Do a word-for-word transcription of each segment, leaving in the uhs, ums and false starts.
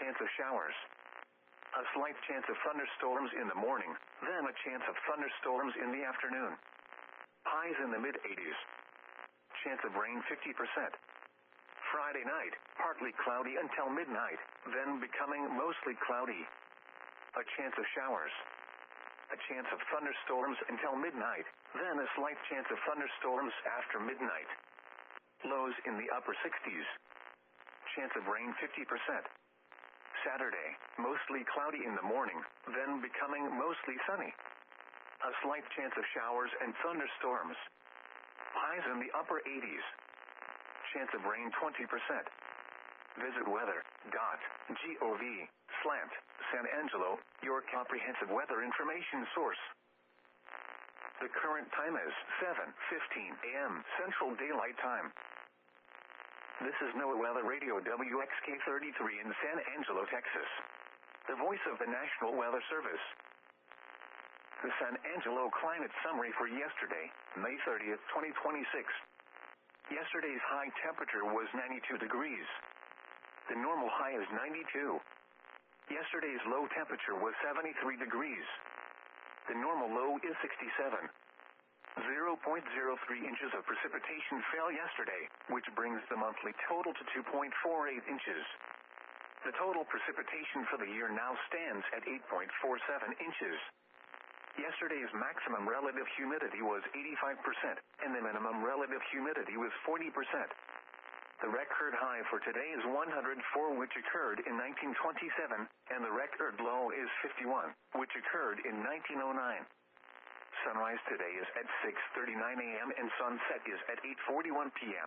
chance of showers. A slight chance of thunderstorms in the morning, then a chance of thunderstorms in the afternoon. Highs in the mid eighties. Chance of rain fifty percent. Friday night, partly cloudy until midnight, then becoming mostly cloudy. A chance of showers. A chance of thunderstorms until midnight, then a slight chance of thunderstorms after midnight. Lows in the upper sixties. Chance of rain fifty percent. Saturday, mostly cloudy in the morning, then becoming mostly sunny. A slight chance of showers and thunderstorms. Highs in the upper eighties. Chance of rain twenty percent. Visit weather.gov slant San Angelo, your comprehensive weather information source. The current time is seven fifteen a m Central Daylight Time. This is NOAA Weather Radio W X K thirty-three in San Angelo, Texas. The voice of the National Weather Service. The San Angelo Climate Summary for yesterday, May thirtieth, twenty twenty-six. Yesterday's high temperature was ninety-two degrees. The normal high is ninety-two. Yesterday's low temperature was seventy-three degrees. The normal low is sixty-seven. zero point zero three inches of precipitation fell yesterday, which brings the monthly total to two point four eight inches. The total precipitation for the year now stands at eight point four seven inches. Yesterday's maximum relative humidity was eighty-five percent, and the minimum relative humidity was forty percent. The record high for today is one hundred four, which occurred in nineteen twenty-seven, and the record low is fifty-one, which occurred in nineteen oh nine. Sunrise today is at six thirty-nine a m and sunset is at eight forty-one p m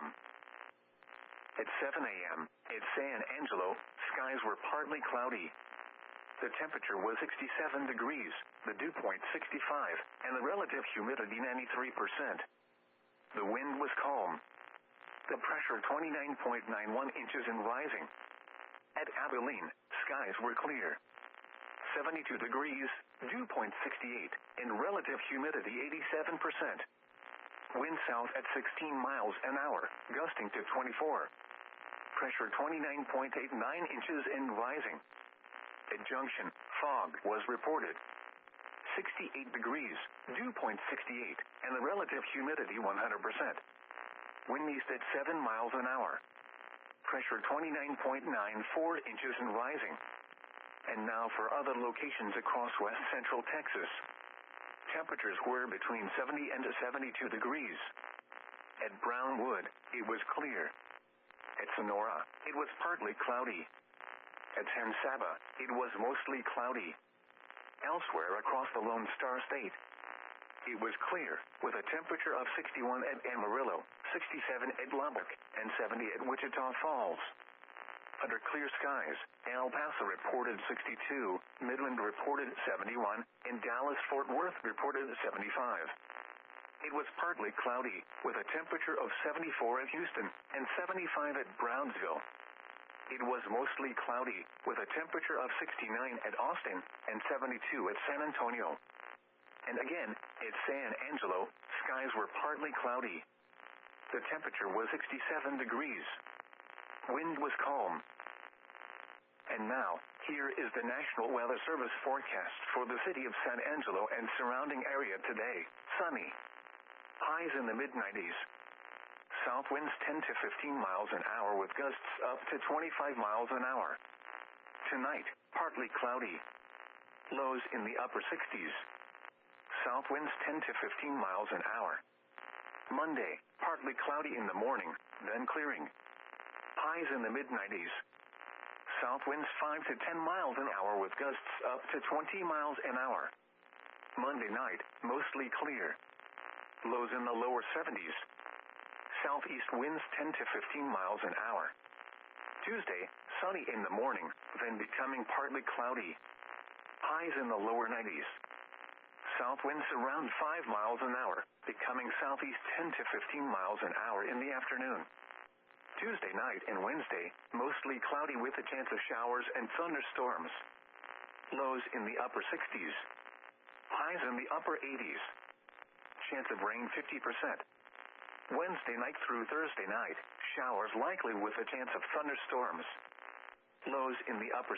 At seven a m at San Angelo, skies were partly cloudy. The temperature was sixty-seven degrees, the dew point sixty-five, and the relative humidity ninety-three percent. The wind was calm. The pressure twenty-nine point nine one inches and rising. At Abilene, skies were clear. seventy-two degrees, dew point sixty-eight, and relative humidity eighty-seven percent. Wind south at sixteen miles an hour, gusting to twenty-four. Pressure twenty-nine point eight nine inches and rising. At Junction, fog was reported. sixty-eight degrees, dew point sixty-eight, and the relative humidity one hundred percent. Wind east at seven miles an hour. Pressure twenty-nine point nine four inches and rising. And now for other locations across west central Texas. Temperatures were between seventy and seventy-two degrees. At Brownwood, it was clear. At Sonora, it was partly cloudy. At San Saba, it was mostly cloudy. Elsewhere across the Lone Star State, it was clear, with a temperature of sixty-one at Amarillo, sixty-seven at Lubbock, and seventy at Wichita Falls. Under clear skies, El Paso reported sixty-two, Midland reported seventy-one, and Dallas-Fort Worth reported seventy-five. It was partly cloudy, with a temperature of seventy-four at Houston, and seventy-five at Brownsville. It was mostly cloudy, with a temperature of sixty-nine at Austin, and seventy-two at San Antonio. And again, at San Angelo, skies were partly cloudy. The temperature was sixty-seven degrees. Wind was calm. And now, here is the National Weather Service forecast for the city of San Angelo and surrounding area today. Sunny. Highs in the mid nineties. South winds ten to fifteen miles an hour with gusts up to twenty-five miles an hour. Tonight, partly cloudy. Lows in the upper sixties. South winds ten to fifteen miles an hour. Monday, partly cloudy in the morning, then clearing. Highs in the mid nineties. South winds five to ten miles an hour with gusts up to twenty miles an hour. Monday night, mostly clear. Lows in the lower seventies. Southeast winds ten to fifteen miles an hour. Tuesday, sunny in the morning, then becoming partly cloudy. Highs in the lower nineties. South winds around five miles an hour, becoming southeast ten to fifteen miles an hour in the afternoon. Tuesday night and Wednesday, mostly cloudy with a chance of showers and thunderstorms. Lows in the upper sixties. Highs in the upper eighties. Chance of rain fifty percent. Wednesday night through Thursday night, showers likely with a chance of thunderstorms. Lows in the upper